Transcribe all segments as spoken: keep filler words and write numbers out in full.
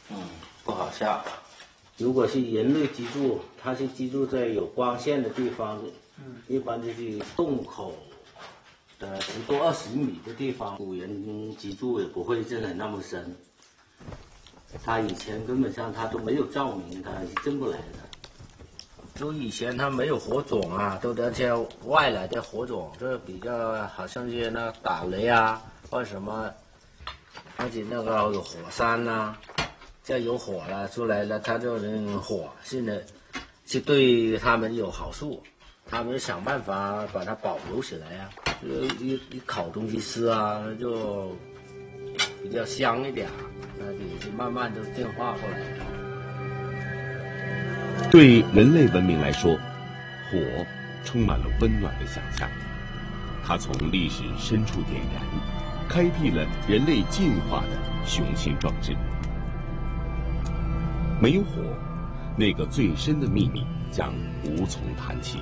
嗯，不好下。如果是人类居住，它是居住在有光线的地方，嗯，一般就是洞口的十多二十米的地方，古人居住也不会真的那么深。他以前根本上他都没有照明，他是进不来的。就以前他没有火种啊，都那些外来的火种，这比较好像是那打雷啊，或者什么，而且那个有火山呐、啊。这有火了出来了，它就能火，是呢，是对他们有好处，他们想办法把它保留起来呀、啊。一一烤东西吃啊，就比较香一点，那也是慢慢就变化过来的。 对人类文明来说，火充满了温暖的想象，它从历史深处点燃，开辟了人类进化的雄心壮志。没有火，那个最深的秘密将无从谈起。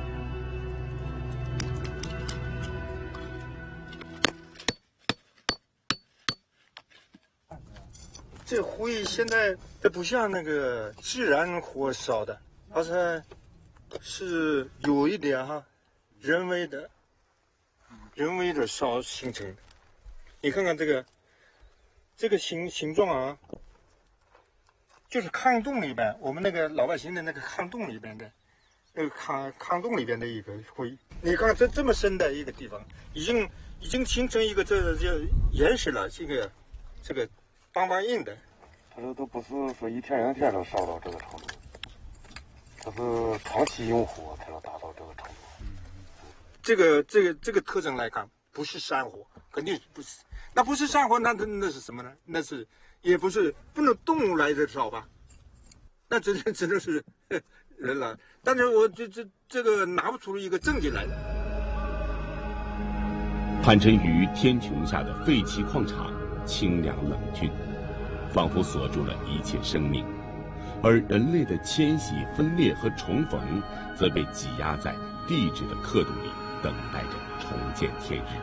这灰现在它不像那个自然火烧的，而且是有一点哈，人为的、人为的烧形成的。你看看这个，这个形形状啊。就是炕洞里边，我们那个老百姓的那个炕洞里边的，那个炕炕洞里边的一个灰，你看这这么深的一个地方，已经已经形成一个这叫岩石了，这个这个邦邦硬的。 它这都不是说一天两天能烧到这个程度，它是长期用火才能达到这个程度。 这个这个这个特征来看，不是山火，肯定不是。那不是山火，那那那是什么呢？那是。也不是不能动物来的烧吧，那只能只能是人了。但是我这这这个拿不出一个证据来。 盘沉于天穹下的废弃矿场，清凉冷峻，仿佛锁住了一切生命；而人类的迁徙、分裂和重逢，则被挤压在地质的刻度里，等待着重见天日。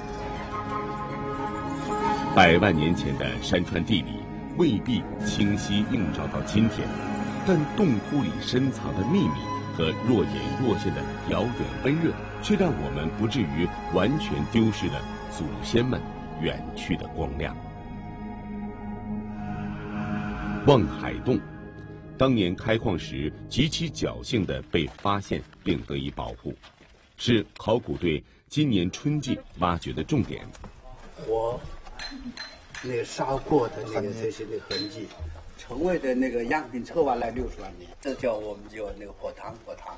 百万年前的山川地理未必清晰映照到今天，但洞窟里深藏的秘密和若隐若现的遥远温热，却让我们不至于完全丢失了祖先们远去的光亮。望海洞当年开矿时极其侥幸地被发现并得以保护，是考古队今年春季挖掘的重点。 火那个烧过的那个这些的痕迹，成为的那个样品测完了六十万年，这叫我们叫那个火塘火塘。